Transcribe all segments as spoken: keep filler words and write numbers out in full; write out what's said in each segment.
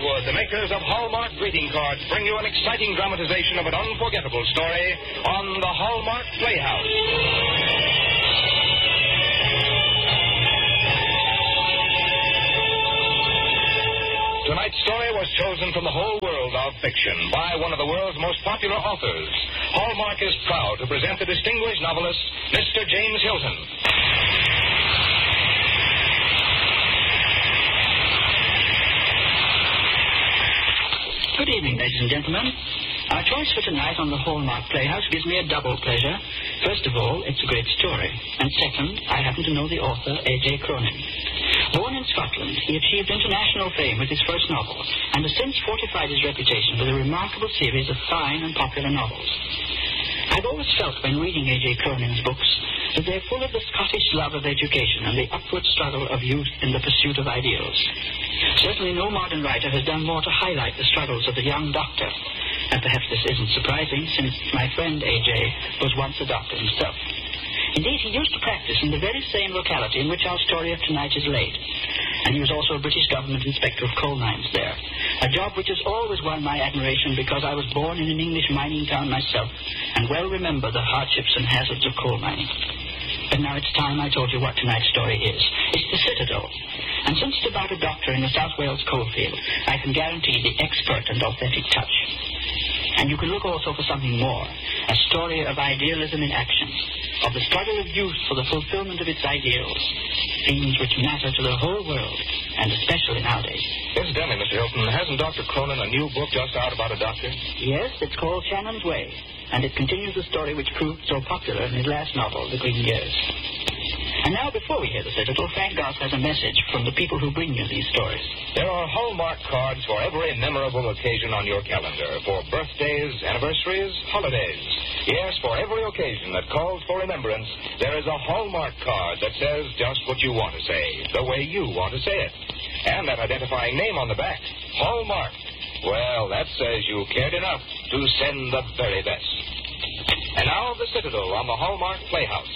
Hollywood, the makers of Hallmark greeting cards, bring you an exciting dramatization of an unforgettable story on the Hallmark Playhouse. Tonight's story was chosen from the whole world of fiction by one of the world's most popular authors. Hallmark is proud to present the distinguished novelist, Mister James Hilton. Good evening, ladies and gentlemen. Our choice for tonight on the Hallmark Playhouse gives me a double pleasure. First of all, it's a great story. And second, I happen to know the author, A J Cronin. Born in Scotland, he achieved international fame with his first novel, and has since fortified his reputation with a remarkable series of fine and popular novels. I've always felt when reading A J Cronin's books that they're full of the Scottish love of education and the upward struggle of youth in the pursuit of ideals. Certainly no modern writer has done more to highlight the struggles of the young doctor. And perhaps this isn't surprising, since my friend A J was once a doctor himself. Indeed, he used to practice in the very same locality in which our story of tonight is laid. And he was also a British government inspector of coal mines there, a job which has always won my admiration because I was born in an English mining town myself and well remember the hardships and hazards of coal mining. But now it's time I told you what tonight's story is. It's The Citadel. And since it's about a doctor in a South Wales coalfield, I can guarantee the expert and authentic touch. And you can look also for something more, a story of idealism in action, of the struggle of youth for the fulfillment of its ideals, themes which matter to the whole world, and especially nowadays. Incidentally, Mister Hilton, hasn't Doctor Cronin a new book just out about a doctor? Yes, it's called Shannon's Way, and it continues the story which proved so popular in his last novel, The Green Years. And now, before we hear The Citadel, Frank Goss has a message from the people who bring you these stories. There are Hallmark cards for every memorable occasion on your calendar, for birthdays, anniversaries, holidays. Yes, for every occasion that calls for remembrance, there is a Hallmark card that says just what you want to say, the way you want to say it. And that identifying name on the back, Hallmark. Well, that says you cared enough to send the very best. And now, The Citadel on the Hallmark Playhouse.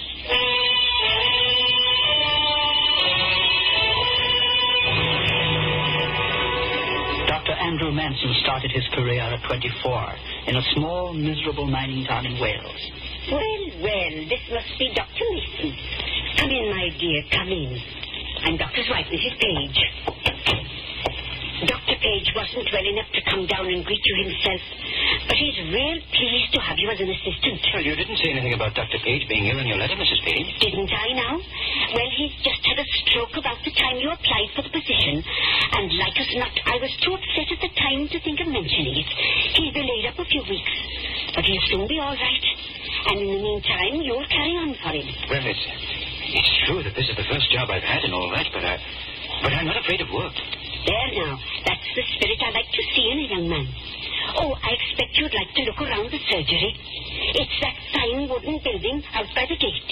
Doctor Andrew Manson started his career at twenty-four in a small, miserable mining town in Wales. Well, well, this must be Doctor Mason. Come in, my dear, come in. I'm Doctor's wife, Missus Page. Doctor Page wasn't well enough to come down and greet you himself, but he's real pleased to have you as an assistant. Well, you didn't say anything about Doctor Page being ill in your letter, Missus Page. Didn't I now? Well, he's just had a stroke about the time you applied for the position, and like as not, I was too upset at the time to think of mentioning it. He'll be laid up a few weeks, but he'll soon be all right. And in the meantime, you'll carry on for him. Well, it's, it's true that this is the first job I've had and all that, but, I, but I'm not afraid of work. There now, that's the spirit I like to see in a young man. Oh, I expect you'd like to look around the surgery. It's that fine wooden building out by the gate.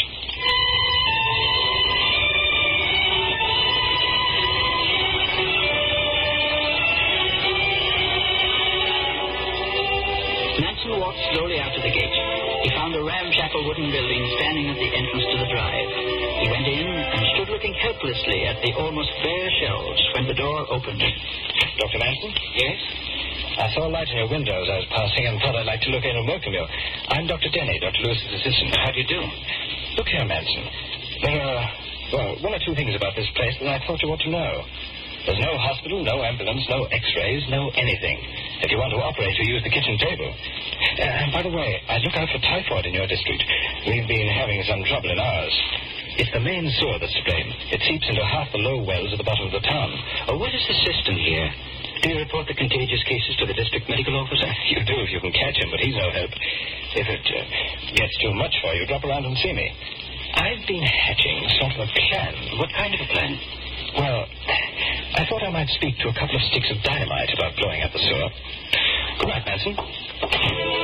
Manson walked slowly out to the gate. He found a ramshackle wooden building standing at the entrance to the drive. He went in and stood looking helplessly at the almost bare shelves when the door opened. Doctor Manson? Yes? I saw a light in your window as I was passing and thought I'd like to look in and welcome you. I'm Doctor Denny, Doctor Lewis's assistant. How do you do? Look here, Manson. There are, well, one or two things about this place that I thought you ought to know. There's no hospital, no ambulance, no x-rays, no anything. If you want to operate, you use the kitchen table. Uh, and by the way, I look out for typhoid in your district. We've been having some trouble in ours. It's the main sewer that's to blame. It seeps into half the low wells at the bottom of the town. Oh, what is the system here? Do you report the contagious cases to the district medical officer? You do if you can catch him, but he's no help. If it uh, gets too much for you, drop around and see me. I've been hatching sort of a plan. What kind of a plan? Well, I thought I might speak to a couple of sticks of dynamite about blowing up the sewer. Good night, Manson.